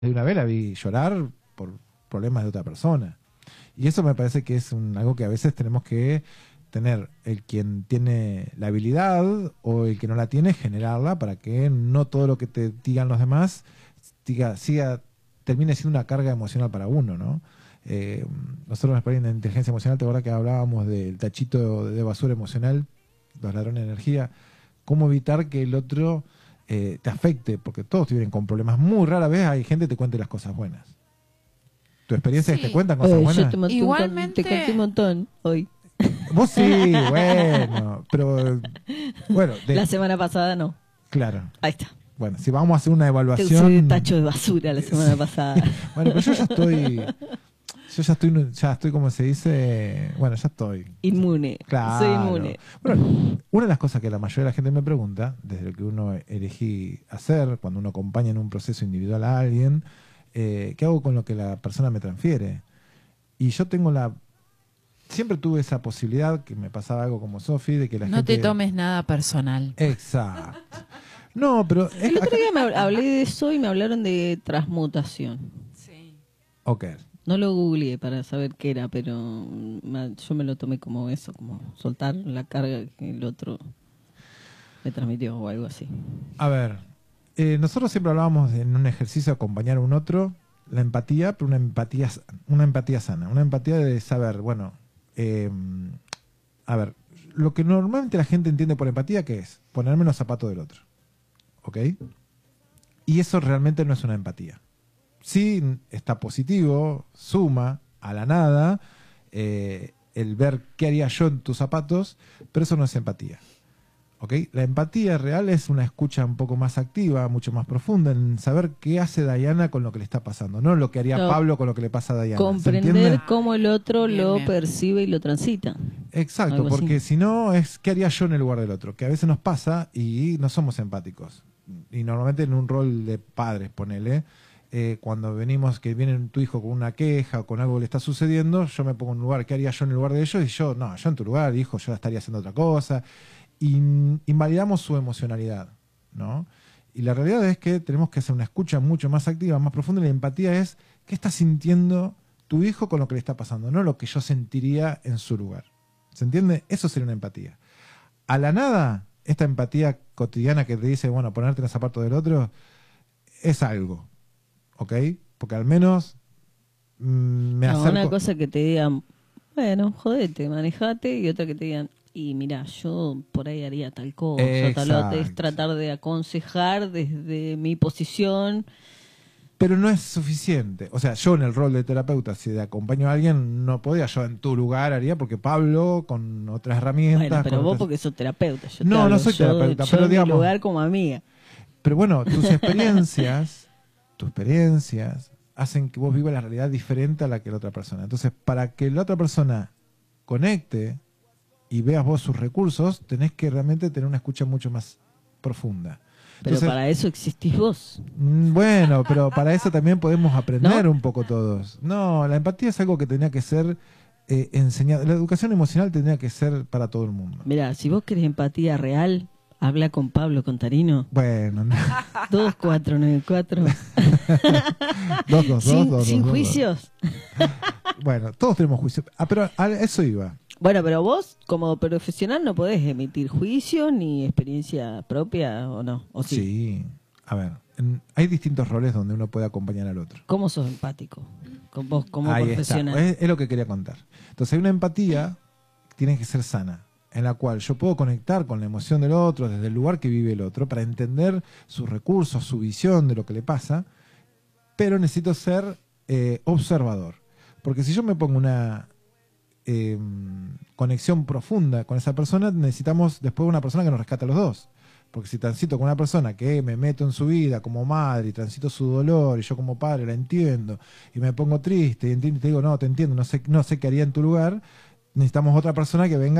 de una vez la vi llorar por problemas de otra persona. Y eso me parece que es algo que a veces tenemos que tener el quien tiene la habilidad o el que no la tiene, generarla para que no todo lo que te digan los demás termine siendo una carga emocional para uno, ¿no? Nosotros en la inteligencia emocional, te acuerdas que hablábamos del tachito de basura emocional, los ladrones de energía, cómo evitar que el otro te afecte, porque todos viven con problemas. Muy rara vez hay gente que te cuente las cosas buenas. ¿Tu experiencia es que te cuentan cosas Yo buenas? te conté un montón hoy. Vos sí, bueno, pero bueno, La semana pasada no. claro. Ahí está. Bueno, si vamos a hacer una Te evaluación. usé de tacho de basura la semana pasada. Bueno, pero ya estoy como se dice, bueno, ya estoy. Inmune. Claro. Soy inmune. Bueno, una de las cosas que la mayoría de la gente me pregunta, desde lo que uno elegí hacer, cuando uno acompaña en un proceso individual a alguien, ¿qué hago con lo que la persona me transfiere? Y yo siempre tuve esa posibilidad, que me pasaba algo como Sofi, de que la No gente... te tomes nada personal. Exacto. No, pero... El otro día hablé de eso y me hablaron de transmutación. Sí. Ok. No lo googleé para saber qué era, pero yo me lo tomé como eso, como soltar la carga que el otro me transmitió o algo así. A ver, nosotros siempre hablábamos en un ejercicio de acompañar a un otro, la empatía, pero una empatía sana, una empatía de saber, bueno, a ver, lo que normalmente la gente entiende por empatía, ¿qué es? Ponerme en los zapatos del otro, ¿ok? Y eso realmente no es una empatía. Sí está positivo, suma a la nada, el ver qué haría yo en tus zapatos, pero eso no es empatía. ¿Ok? La empatía real es una escucha un poco más activa, mucho más profunda, en saber qué hace Diana con lo que le está pasando, no lo que haría Pablo con lo que le pasa a Diana. Comprender cómo el otro Bien, lo bien. percibe y lo transita. Exacto, Algo porque así. si no es qué haría yo en el lugar del otro, que a veces nos pasa y no somos empáticos. Y normalmente en un rol de padres, ponele, cuando venimos, que viene tu hijo con una queja o con algo que le está sucediendo, yo me pongo en un lugar, ¿qué haría yo en el lugar de ellos? Y yo en tu lugar, hijo, yo estaría haciendo otra cosa. Invalidamos su emocionalidad, ¿no? Y la realidad es que tenemos que hacer una escucha mucho más activa, más profunda, y la empatía es qué está sintiendo tu hijo con lo que le está pasando, no lo que yo sentiría en su lugar. ¿Se entiende? Eso sería una empatía. A la nada, esta empatía cotidiana que te dice, bueno, ponerte en el zapato del otro, es algo, ¿ok? Porque al menos me No, acerco... una cosa que te digan, bueno, jodete, manejate, y otra que te digan, y mira, yo por ahí haría tal cosa, tal otra, es Exacto. tratar de aconsejar desde mi posición. Pero no es suficiente. O sea, yo en el rol de terapeuta, si acompaño a alguien, no podía, yo en tu lugar haría, porque Pablo, con otras herramientas... Bueno, pero con vos otras- porque sos terapeuta. Yo No, te hablo, no soy terapeuta, yo pero en mi digamos... lugar como amiga. Pero bueno, tus experiencias hacen que vos vivas la realidad diferente a la que la otra persona. Entonces, para que la otra persona conecte y veas vos sus recursos, tenés que realmente tener una escucha mucho más profunda. Pero Entonces, para eso existís vos. bueno, pero para eso también podemos aprender ¿No? un poco todos. No, la empatía es algo que tenía que ser enseñado. La educación emocional tenía que ser para todo el mundo. Mira, si vos querés empatía real, habla con Pablo Contarino. Bueno, 2494. 222. Sin juicios. Bueno, todos tenemos juicio. Pero a eso iba. Bueno, pero vos como profesional no podés emitir juicio ni experiencia propia, ¿o no? ¿O sí? Sí. A ver, hay distintos roles donde uno puede acompañar al otro. ¿Cómo sos empático? Con vos como Ahí profesional. está. Es lo que quería contar. Entonces hay una empatía que tiene que ser sana, en la cual yo puedo conectar con la emoción del otro desde el lugar que vive el otro para entender sus recursos, su visión de lo que le pasa, pero necesito ser observador. Porque si yo me pongo una conexión profunda con esa persona, necesitamos después una persona que nos rescate a los dos. Porque si transito con una persona que me meto en su vida como madre y transito su dolor y yo como padre la entiendo y me pongo triste y te digo, no, te entiendo, no sé qué haría en tu lugar, necesitamos otra persona que venga